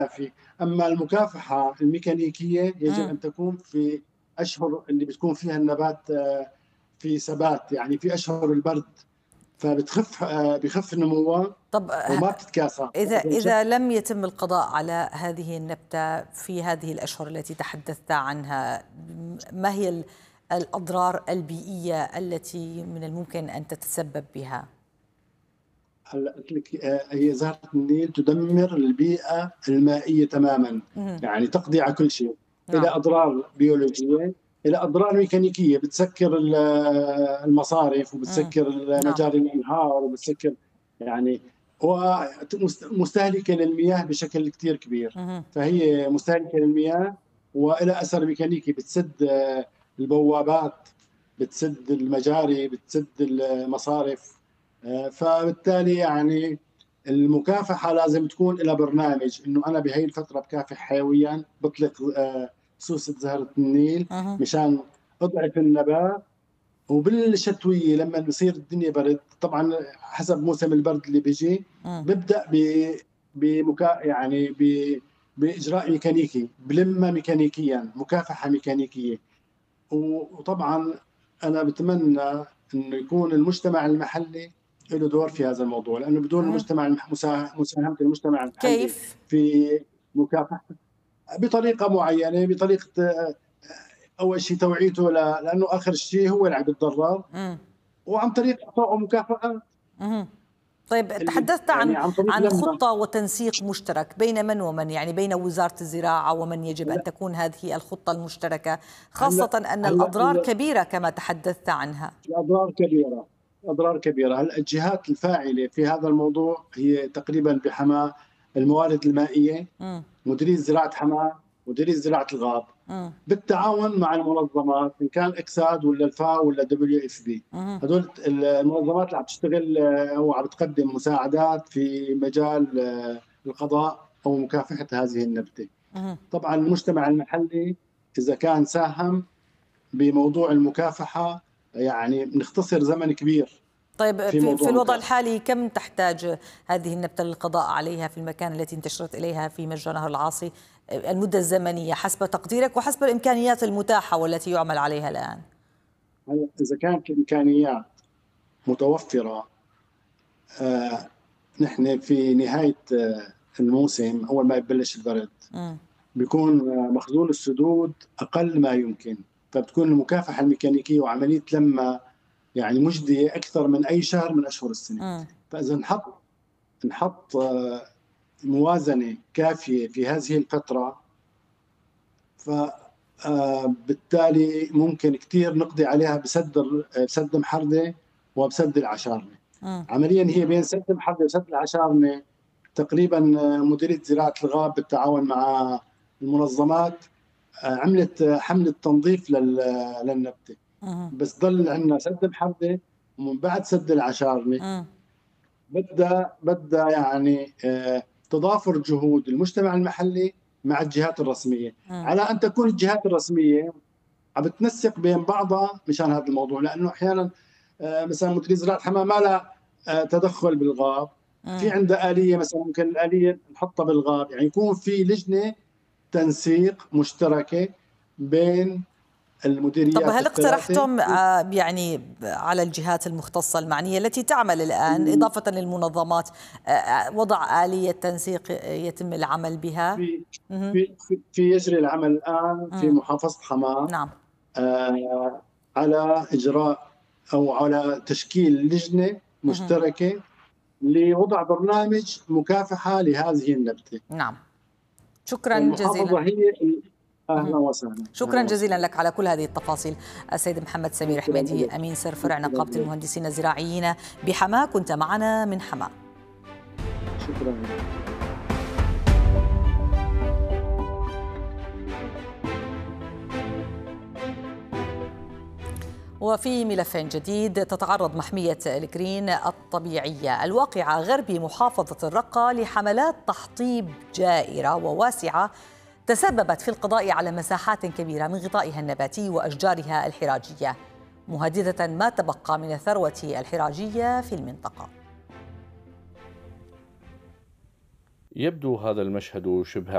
كافي. أما المكافحة الميكانيكية يجب إمم. أن تكون في أشهر اللي بتكون فيها النبات في ثبات، يعني في أشهر البرد، فبتخف بخف نموها طب وما بتتكاثر. إذا لم يتم القضاء على هذه النبتة في هذه الأشهر التي تحدثت عنها، ما هي الأضرار البيئية التي من الممكن أن تتسبب بها؟ هلا قلت لك هي زهرة النيل تدمر البيئة المائية تماما، اهم. يعني تقضي على كل شيء. إلى نعم. أضرار بيولوجية، إلى أضرار ميكانيكية، بتسكر المصارف إمم. وبتسكر نعم. مجاري الأنهار وبتسكر يعني، ومستهلكة للمياه بشكل كتير كبير. اهم. فهي مستهلكة للمياه وإلى أثر ميكانيكي، بتسد البوابات، بتسد المجاري، بتسد المصارف. فبالتالي يعني المكافحة لازم تكون لها برنامج، إنه أنا بهي الفترة بكافح حيويا، بطلق سوسة زهرة النيل اهم. مشان أضعف النبات. وبالشتوية لما بصير الدنيا برد، طبعا حسب موسم البرد اللي بيجي، إمم. ببدأ يعني بإجراء ميكانيكي، بلمها ميكانيكيا، مكافحة ميكانيكية. وطبعا أنا بتمنى إنه يكون المجتمع المحلي له دور في هذا الموضوع، لأنه بدون اهم. مساهمة المجتمع المحلي كيف؟ في مكافحة بطريقة معينة، بطريقة أول شيء توعيته، لأنه آخر شيء هو اللي عم يتضرر، إمم. وعن طريق إعطائه مكافآت. اهم. طيب اللي تحدثت يعني عن عن طريق لما خطة وتنسيق مشترك بين من ومن، يعني بين وزارة الزراعة ومن يجب أن هلا تكون هذه الخطة المشتركة، خاصة هلا أن الأضرار هلا كبيرة كما تحدثت عنها. الأضرار كبيرة، أضرار كبيرة. هلا الجهات الفاعلة في هذا الموضوع هي تقريبا بحماة الموارد المائية، إمم. مديرية زراعة حماة، مديرية زراعة الغاب، إمم. بالتعاون مع المنظمات إن كان إكساد ولا الفاو ولا WFP. اهم. هدول المنظمات اللي عم تشتغل أو عم تقدم مساعدات في مجال القضاء أو مكافحة هذه النبتة. اهم. طبعا المجتمع المحلي إذا كان ساهم بموضوع المكافحة، يعني بنختصر زمن كبير طيب في في موضوع الوضع المكافحة. الحالي كم تحتاج هذه النبتة للقضاء عليها في المكان التي انتشرت إليها في مجرى نهر العاصي؟ المدة الزمنية حسب تقديرك وحسب الإمكانيات المتاحة والتي يعمل عليها الآن. هلا إذا كانت الإمكانيات متوفرة، آه، نحن في نهاية الموسم أول ما يبلش البرد إمم. بيكون مخزون السدود أقل ما يمكن، فبتكون المكافحة الميكانيكية وعملية لما يعني مجدية أكثر من أي شهر من أشهر السنة. إمم. فإذا نحط موازنة كافية في هذه الفترة، فبالتالي ممكن كثير نقضي عليها بسد محردة وبسد العشارنة. إمم. عمليا هي بين سد محردة وسد العشارنة تقريبا مديرية زراعة الغاب بالتعاون مع المنظمات عملت حملة تنظيف للنبتة. اهم. بس ضل عندنا سد محردة، ومن بعد سد العشارنة إمم. بدها يعني تضافر جهود المجتمع المحلي مع الجهات الرسمية، إمم. على أن تكون الجهات الرسمية عم بتنسق بين بعضها مشان هذا الموضوع. لأنه أحيانا مثلا مديرية زراعة الحمام ما لها تدخل بالغاب، في إمم. عندها آلية، مثلا ممكن الآلية نحطها بالغاب، يعني يكون في لجنة تنسيق مشتركة بين طب المديريات هل الثلاثة. اقترحتم يعني على الجهات المختصة المعنية التي تعمل الآن إضافة للمنظمات وضع آلية تنسيق يتم العمل بها؟ في اهم. في يجري العمل الآن في إمم. محافظة حماة نعم. على إجراء أو على تشكيل لجنة اهم. مشتركة لوضع برنامج مكافحة لهذه النبتة. نعم. شكرا جزيلا. والمحافظة هي اهم. أهلا وسهلا، شكرا أهلا جزيلا وسهلا. لك على كل هذه التفاصيل. السيد محمد سمير شكرا حميدي لك. أمين سر فرع شكرا نقابة لك. المهندسين الزراعيين بحماة، كنت معنا من حماة. شكرا لك. وفي ملف جديد، تتعرض محمية الكرين الطبيعية الواقعة غرب محافظة الرقة لحملات تحطيب جائرة وواسعة تسببت في القضاء على مساحات كبيرة من غطائها النباتي وأشجارها الحراجية، مهددة ما تبقى من الثروة الحراجية في المنطقة. يبدو هذا المشهد شبه